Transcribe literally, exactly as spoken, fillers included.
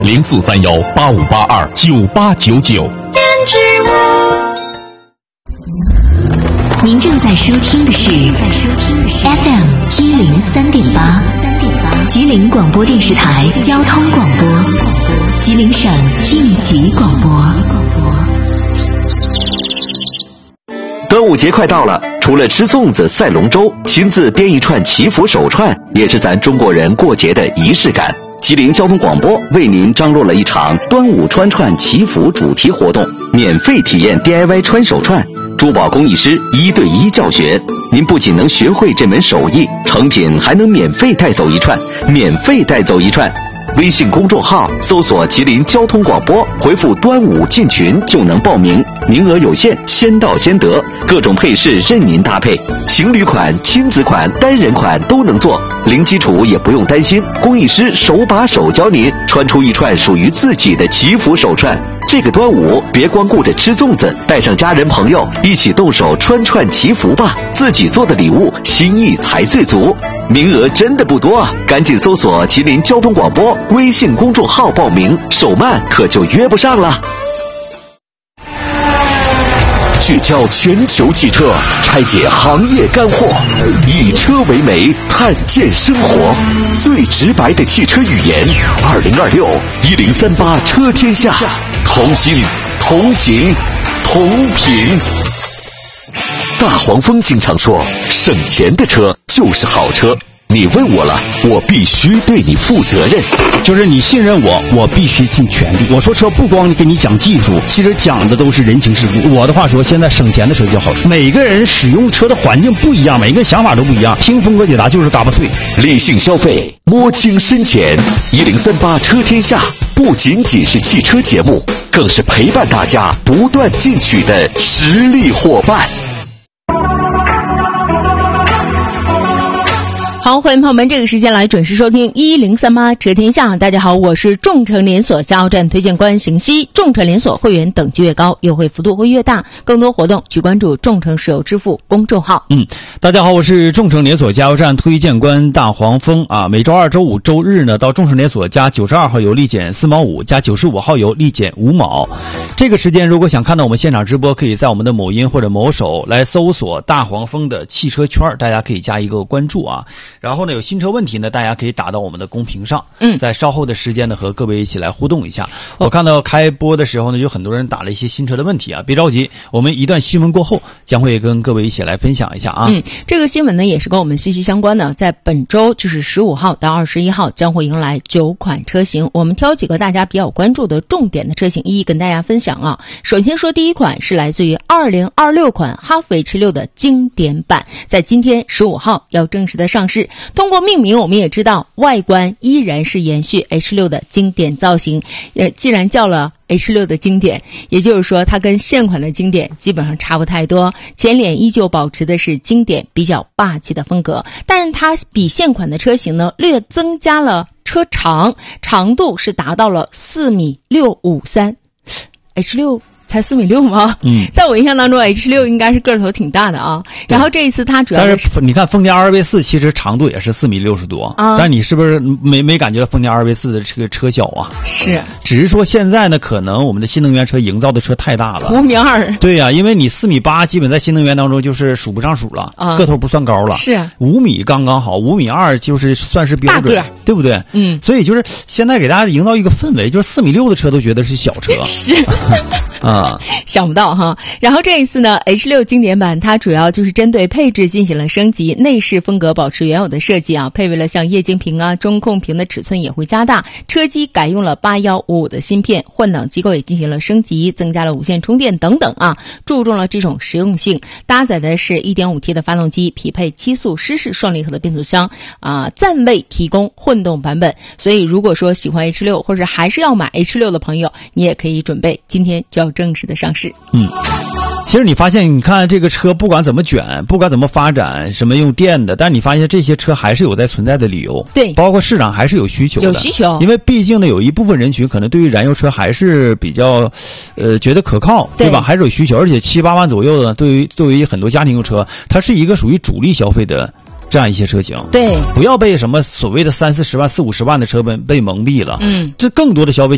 零四三幺八五八二九八九九。 您正在收听的是 F M 一零三点八，吉林广播电视台交通广播，吉林省应急广播。 端午节快到了，除了吃粽子、赛龙舟，亲自编一串祈福手串，也是咱中国人过节的仪式感。吉林交通广播为您张罗了一场端午穿串祈福主题活动，免费体验 D I Y 穿手串，珠宝工艺师一对一教学。您不仅能学会这门手艺，成品还能免费带走一串，免费带走一串。微信公众号搜索吉林交通广播，回复端午进群就能报名，名额有限，先到先得，各种配饰任您搭配，情侣款、亲子款、单人款都能做，零基础也不用担心，工艺师手把手教您穿出一串属于自己的祈福手串。这个端午别光顾着吃粽子，带上家人朋友一起动手穿串祈福吧，自己做的礼物心意才最足。名额真的不多，赶紧搜索吉林交通广播微信公众号报名，手慢可就约不上了。聚焦全球汽车，拆解行业干货，以车为媒，探见生活，最直白的汽车语言。二零二六一零三八车天下，同心同行同频。大黄蜂经常说，省钱的车就是好车。你问我了，我必须对你负责任。 就是你信任我，我必须尽全力。我说车不光给你讲技术，其实讲的都是人情世故。我的话说，现在省钱的车就好车。每个人使用车的环境不一样，每个人想法都不一样。听峰哥解答就是嘎巴脆。 理性消费，摸清深浅。一零三八车天下不仅仅是汽车节目，更是陪伴大家不断进取的实力伙伴。 好，欢迎朋友们这个时间来准时收听一零三八车天下。大家好，我是众诚连锁加油站推荐官邢西。众诚连锁会员等级越高，优惠幅度会越大。更多活动去关注众诚石油支付公众号。 嗯，大家好，我是众诚连锁加油站推荐官大黄蜂啊。每周二、周五、周日呢，到众诚连锁加九十二号油立减四毛五，加九十五号油立减五毛。这个时间如果想看到我们现场直播，可以在我们的某音或者某手来搜索大黄蜂的汽车圈，大家可以加一个关注啊。然后呢，有新车问题呢，大家可以打到我们的公屏上。嗯，在稍后的时间呢，和各位一起来互动一下。我看到开播的时候呢，有很多人打了一些新车的问题啊，别着急，我们一段新闻过后，将会跟各位一起来分享一下啊。 嗯，这个新闻呢也是跟我们息息相关的，在本周就是十五号到二十一号将会迎来九款车型，我们挑几个大家比较关注的重点的车型，一一跟大家分享啊。首先说第一款是来自于二零二六款哈弗 H 六的经典版，在今天十五号要正式的上市。通过命名我们也知道外观依然是延续 H 六的经典造型，呃，既然叫了 H 六的经典，也就是说它跟现款的经典基本上差不太多，前脸依旧保持的是经典比较霸气的风格，但是它比现款的车型呢略增加了车长，长度是达到了四米六五三。 H 六才四米六吗？嗯，在我印象当中 H 六应该是个头挺大的啊。然后这一次它主要是，但是你看丰田 R V 四其实长度也是四米六十多啊，但你是不是没没感觉到丰田 R V 四的这个车小啊？ 是， 只是说现在呢，可能我们的新能源车营造的车太大了， 五米二。 对呀、啊，因为你四米八，基本在新能源当中就是数不上数了，啊、个头不算高了。 是， 五米刚刚好，五米二就是算是标准，对不对？ 嗯， 所以就是现在给大家营造一个氛围，就是四米六的车都觉得是小车。 是啊， 想不到哈。然后这一次呢 H 六经典版它主要就是针对配置进行了升级，内饰风格保持原有的设计啊，配备了像液晶屏啊，中控屏的尺寸也会加大，车机改用了八一五五的芯片，换挡机构也进行了升级，增加了无线充电等等啊，注重了这种实用性，搭载的是 一点五 T 的发动机，匹配七速湿式双离合的变速箱啊，暂未提供混动版本。所以如果说喜欢 H 六或者还是要买 H 六的朋友，你也可以准备今天就要正式的上市。 嗯，其实你发现，你看这个车不管怎么卷，不管怎么发展，什么用电的，但是你发现这些车还是有在存在的理由。 对， 包括市场还是有需求的， 有需求。因为毕竟呢，有一部分人群可能对于燃油车还是比较，呃，觉得可靠，对吧？还是有需求，而且七八万左右的，对于对于很多家庭用车，它是一个属于主力消费的这样一些车型。 对， 不要被什么所谓的三四十万、四五十万的车被被蒙蔽了。 嗯， 这更多的消费